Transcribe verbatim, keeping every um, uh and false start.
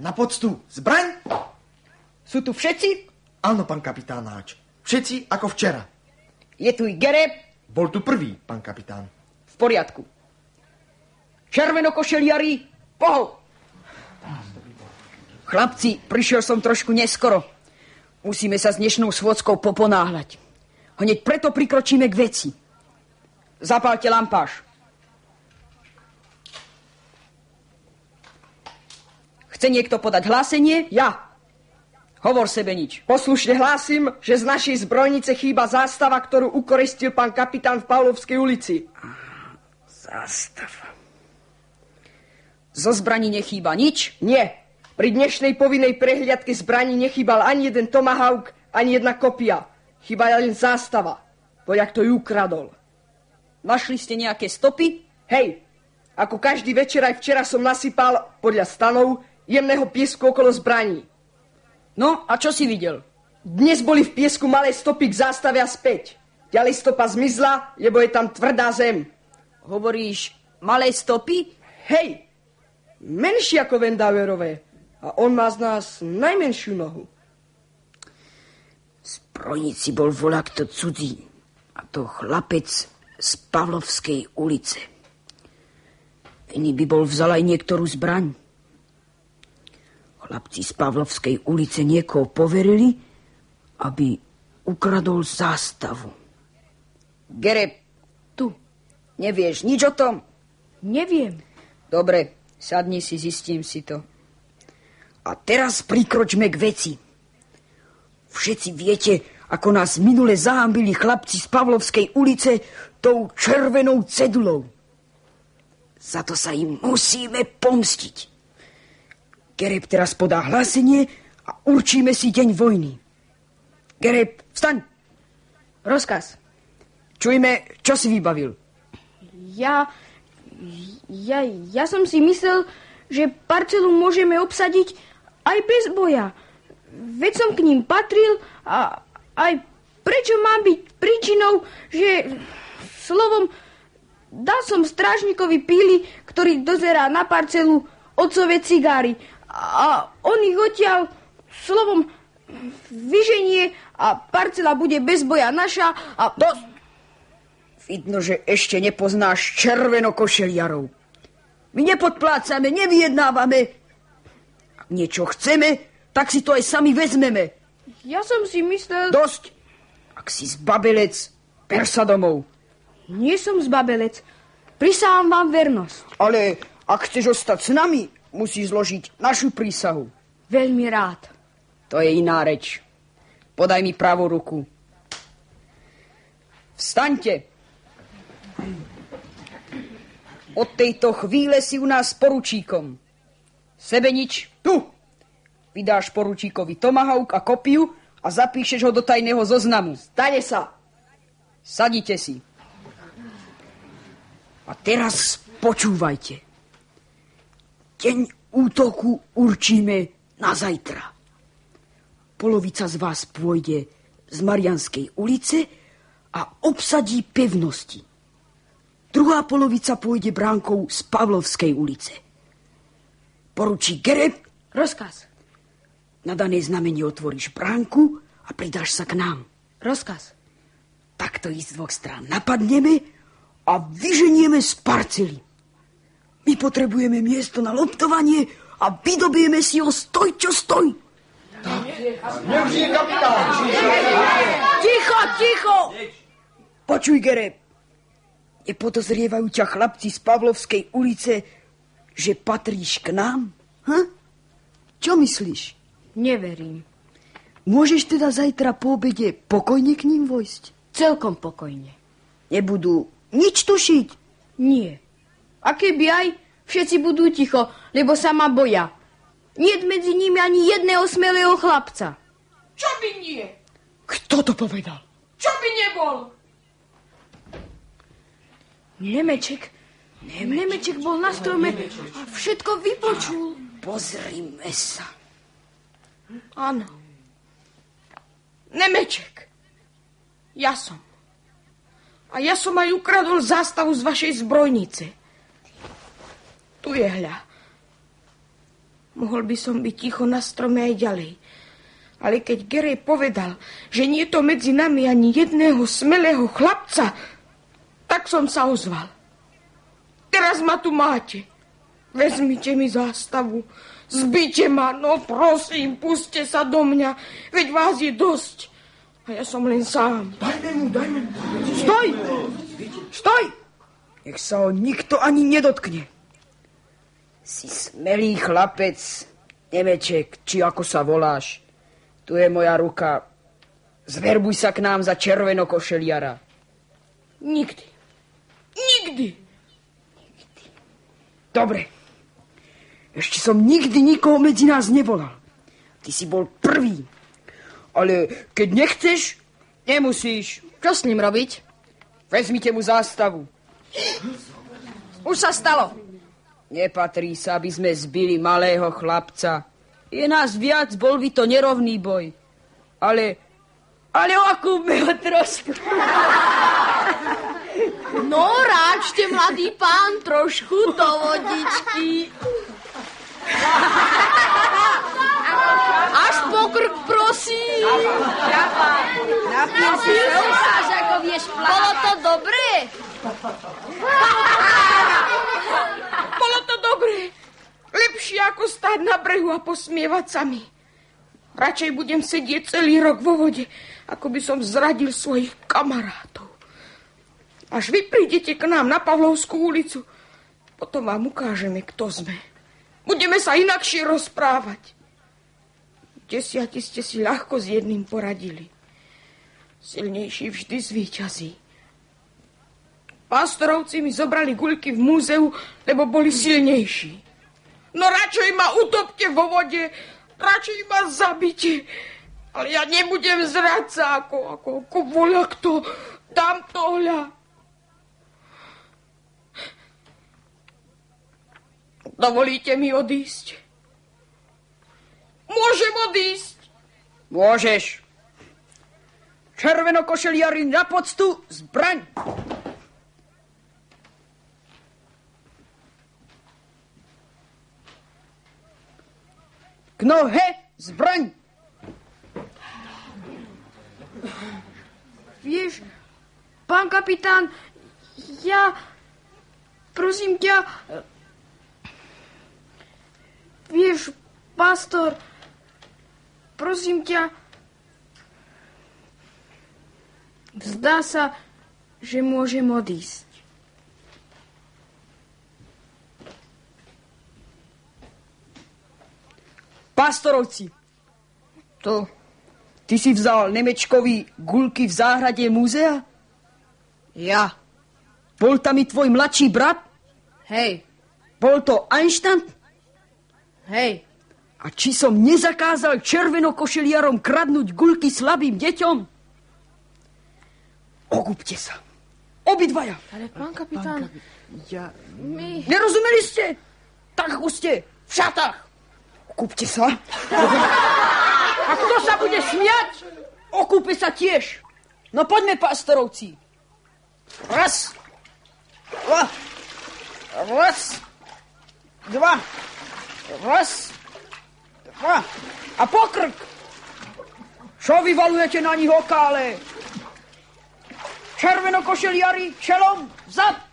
Na poctu. Zbraň? Sú tu všetci? Áno, pán kapitánáč. Všetci ako včera. Je tu i Gereb? Bol tu prvý, pán kapitán. V poriadku. Červenokošeliari, pohov! Chlapci, prišiel som trošku neskoro. Musíme sa s dnešnou schôdzkou poponáhľať. Hneď preto prikročíme k veci. Zapálte lampáš. Chce niekto podať hlásenie? Ja. Hovor sebe nič. Poslušne hlásim, že z našej zbrojnice chýba zástava, ktorú ukoristil pán kapitán v Pavlovskej ulici. Zástava. Zo zbraní nechýba nič? Nie. Pri dnešnej povinnej prehliadke zbraní nechýbal ani jeden tomahawk, ani jedna kopia. Chýba len zástava. Voľak to ju ukradol. Našli ste nejaké stopy? Hej, ako každý večer aj včera som nasypal, podľa stanov, jemného piesku okolo zbraní. No, a čo si videl? Dnes boli v piesku malé stopy k zástave a späť. Ďalej stopa zmizla, lebo je tam tvrdá zem. Hovoríš malé stopy? Hej, menšie ako Vendauerové. A on má z nás najmenšiu nohu. V zbrojnici bol voľakto cudzí. A to chlapec z Pavlovskej ulice. Iný by bol vzal aj niektorú zbraň. Chlapci z Pavlovskej ulice niekoho poverili, aby ukradol zástavu. Gereb, tu. Nevieš nič o tom? Neviem. Dobre, sadni si, zistím si to. A teraz prikročme k veci. Všetci viete, ako nás minule zahambili chlapci z Pavlovskej ulice tou červenou cedulou. Za to sa im musíme pomstiť. Gereb teraz podá hlásenie a určíme si deň vojny. Gereb, vstaň. Rozkaz. Čujme, čo si vybavil. Ja, ja, ja som si myslel, že parcelu môžeme obsadiť aj bez boja. Veď som k ním patril a aj prečo má byť príčinou, že slovom dal som strážnikovi píli, ktorý dozerá na parcelu otcove cigári. A on ich odtiaľ slovom vyženie a parcela bude bez boja naša a... Dosť! Vidno, že ešte nepoznáš červenokošeliarov. My nepodplácame, nevyjednávame. Ak niečo chceme, tak si to aj sami vezmeme. Ja som si myslel... Dosť! Ak si zbabelec, per sa domov. Nie som zbabelec. Prisahám vám vernosť. Ale ak chceš ostať s nami, musí zložiť našu prísahu. Veľmi rád. To je iná reč. Podaj mi pravú ruku. Vstaňte. Od tejto chvíle si u nás poručíkom. Sebenič, tu. Vydáš poručíkovi tomahawk a kopiu a zapíšeš ho do tajného zoznamu. Stane sa. Sadite si. A teraz počúvajte. Deň útoku určíme na zajtra. Polovica z vás pôjde z Marianskej ulice a obsadí pevnosti. Druhá polovica pôjde bránkou z Pavlovskej ulice. Poručí Gereb. Rozkaz. Na dané znamenie otvoríš bránku a pridáš sa k nám. Rozkaz. Takto ich z dvoch strán napadneme a vyženieme z parcely. My potrebujeme miesto na loptovanie a vydobieme si ho stoj, čo stoj. Neužije kapitán. Ticho, ticho! Počuj, Gereb. Nepodozrievajú ťa chlapci z Pavlovskej ulice, že patríš k nám? Ha? Čo myslíš? Neverím. Môžeš teda zajtra po obede pokojne k ním vojsť? Celkom pokojne. Nebudú nič tušiť? Nie. A keby aj, všetci budú ticho, lebo sa ma boja. Niet medzi nimi ani jedného smelého chlapca. Čo by nie? Kto to povedal? Čo by nebol? Nemeček. Nemeček, Nemeček bol na strome a všetko vypočul. Pozrime sa. Áno. Nemeček. Ja som. A ja som aj ukradol zástavu z vašej zbrojnice. Tu je, hľa. Mohol by som byť ticho na strome aj ďalej. Ale keď Gerej povedal, že nie je to medzi nami ani jedného smelého chlapca, tak som sa ozval. Teraz ma tu máte. Vezmite mi zástavu. Zbite ma, no prosím, puste sa do mňa. Veď vás je dosť. A ja som len sám. Dajme mu, dajme mu. Stoj! Stoj! Nech sa ho nikto ani nedotkne. Si smelý chlapec, Nemeček, či ako sa voláš. Tu je moja ruka. Zverbuj sa k nám za červenokošeliara. Nikdy. Nikdy. Dobre. Ešte som nikdy nikoho medzi nás nevolal. Ty si bol prvý. Ale keď nechceš, nemusíš. Čo s ním robiť? Vezmite mu zástavu. Už sa stalo. Nepatrí sa, aby sme zbili malého chlapca. Je nás viac, bol by to nerovný boj. Ale, ale okúpme ho trošku. No, ráčte, mladý pán, trošku do vodičky. Až pokrk, prosím. Napil si sa, ako vieš plávať. Bolo to dobré? Bolo to dobré. Lepšie ako stáť na brehu a posmievať sa mi. Radšej budem sedieť celý rok vo vode, ako by som zradil svojich kamarátov. Až vy prídete k nám na Pavlovskú ulicu, potom vám ukážeme, kto sme. Budeme sa inakšie rozprávať. Desiati ste si ľahko s jedným poradili. Silnejší vždy zvíťazí. Pastorovci mi zobrali guľky v múzeu, lebo boli silnejší. No radšej ma utopte vo vode, radšej ma zabite. Ale ja nebudem zradca ako, ako, ako voľa kto. Dám tohľa. Dovolíte mi odísť? Môžem odísť? Môžeš. Červenokošeliari na poctu, zbraň. K nohe, zbraň. Vieš, pán kapitán, ja, prosím ťa, vieš, pastor, prosím ťa, zdá sa, že môžem odísť. Pastorovci, to ty si vzal Nemečkovi guľky v záhrade múzea? Ja. Bol tam i tvoj mladší brat? Hej. Bol to Einstein? Hej. A či som nezakázal červenokošeliarom kradnúť guľky slabým deťom? Ogúpte sa. Obidvaja. Ale pán kapitán, Ja... my... Nerozumeli ste? Tak už ste v šatách. Okúpte sa. A kto sa bude smiať, okúpe sa tiež. No poďme, pastorovci. Raz. Dva. Raz. Dva. Raz. Dva. A pokrk. Čo vyvalujete na nich okále? Červenokošeliari, čelom, vzad.